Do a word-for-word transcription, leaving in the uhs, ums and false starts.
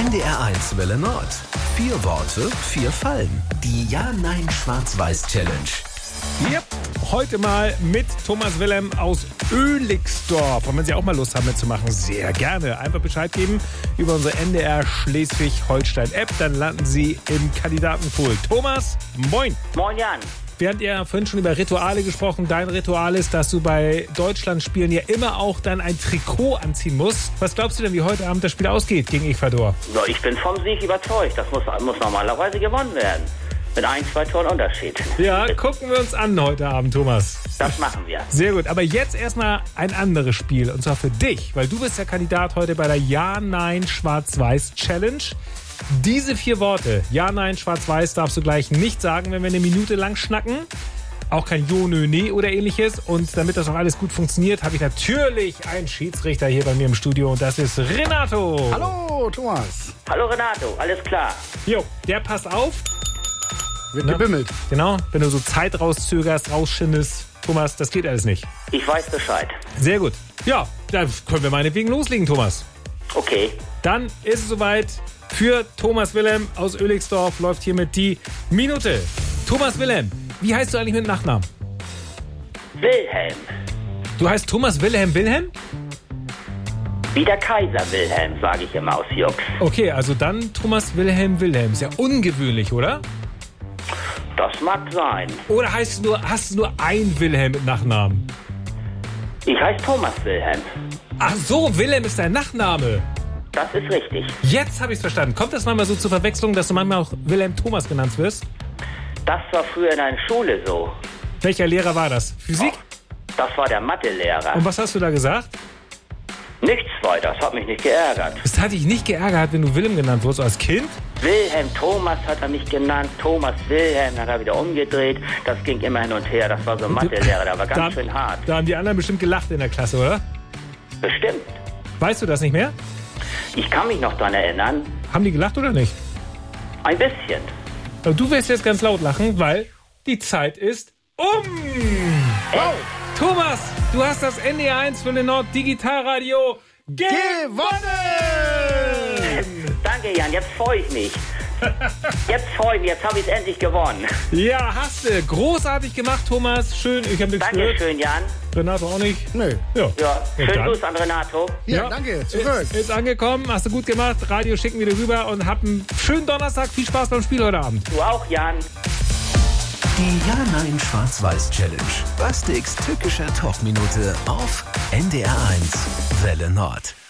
N D R eins Welle Nord. Vier Worte, vier Fallen. Die Ja-Nein-Schwarz-Weiß-Challenge. Yep. Heute mal mit Thomas Wilhelm aus Oelixdorf. Und wenn Sie auch mal Lust haben mitzumachen, sehr gerne. Einfach Bescheid geben über unsere N D R Schleswig-Holstein-App. Dann landen Sie im Kandidatenpool. Thomas, moin. Moin Jan. Wir hatten ja vorhin schon über Rituale gesprochen. Dein Ritual ist, dass du bei Deutschlandspielen ja immer auch dann ein Trikot anziehen musst. Was glaubst du denn, wie heute Abend das Spiel ausgeht gegen Ecuador? So, ich bin vom Sieg überzeugt. Das muss, muss normalerweise gewonnen werden. Mit ein, zwei Toren Unterschied. Ja, gucken wir uns an heute Abend, Thomas. Das machen wir. Sehr gut, aber jetzt erstmal ein anderes Spiel. Und zwar für dich, weil du bist der Kandidat heute bei der Ja-Nein-Schwarz-Weiß-Challenge. Diese vier Worte, Ja, Nein, Schwarz-Weiß, darfst du gleich nicht sagen, wenn wir eine Minute lang schnacken. Auch kein Jo, Nö, Nee oder ähnliches. Und damit das auch alles gut funktioniert, habe ich natürlich einen Schiedsrichter hier bei mir im Studio. Und das ist Renato. Hallo, Thomas. Hallo Renato, alles klar. Jo, der passt auf. Wird Na, gebimmelt. Genau, wenn du so Zeit rauszögerst, rausschindest. Thomas, das geht alles nicht. Ich weiß Bescheid. Sehr gut. Ja, dann können wir meinetwegen loslegen, Thomas. Okay. Dann ist es soweit. Für Thomas Wilhelm aus Oelixdorf läuft hiermit die Minute. Thomas Wilhelm, wie heißt du eigentlich mit Nachnamen? Wilhelm. Du heißt Thomas Wilhelm Wilhelm? Wie der Kaiser Wilhelm, sage ich immer aus Jux. Okay, also dann Thomas Wilhelm Wilhelm. Ist ja ungewöhnlich, oder? Das mag sein. Oder heißt du nur, hast du nur ein Wilhelm mit Nachnamen? Ich heiße Thomas Wilhelm. Ach so, Wilhelm ist dein Nachname. Das ist richtig. Jetzt habe ich es verstanden. Kommt das manchmal so zur Verwechslung, dass du manchmal auch Wilhelm Thomas genannt wirst? Das war früher in einer Schule so. Welcher Lehrer war das? Physik? Das war der Mathelehrer. Und was hast du da gesagt? Nichts weiter, das hat mich nicht geärgert. Es hat dich nicht geärgert, wenn du Wilhelm genannt wurdest als Kind? Wilhelm Thomas hat er mich genannt, Thomas Wilhelm, dann hat er wieder umgedreht. Das ging immer hin und her, das war so ein Mathelehrer, der war ganz da, schön hart. Da haben die anderen bestimmt gelacht in der Klasse, oder? Bestimmt. Weißt du das nicht mehr? Ich kann mich noch dran erinnern. Haben die gelacht oder nicht? Ein bisschen. Aber du wirst jetzt ganz laut lachen, weil die Zeit ist um. Wow. Thomas, du hast das N D R eins für den Nord Digitalradio gewonnen! Danke, Jan, jetzt freue ich mich. Jetzt freue ich mich, jetzt habe ich es endlich gewonnen. Ja, hast du. Großartig gemacht, Thomas. Schön, ich habe nichts gehört. Dankeschön, Jan. Renato auch nicht? Nö. Ja, Ja, Und schönen dann? Gruß an Renato. Ja, Ja. danke. Zurück. Ist, ist angekommen, hast du gut gemacht. Radio schicken wir dir rüber und hab einen schönen Donnerstag. Viel Spaß beim Spiel heute Abend. Du auch, Jan. Die Ja-Nein-Schwarz-Weiß-Challenge. Bastiks tückischer Talkminute auf N D R eins Welle Nord.